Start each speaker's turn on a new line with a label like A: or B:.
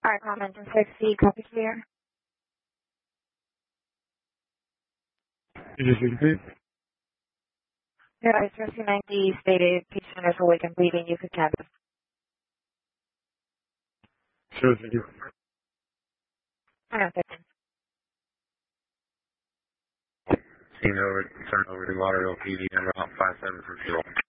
A: Alright, comment and 60, copy clear.
B: Could you just repeat?
A: Yeah, it's rescue 90 stated patient is awake and bleeding. You could cancel.
B: Sure, thank you.
A: Hang on a second.
C: Turn over to Lauderdale PD number 57 for fuel.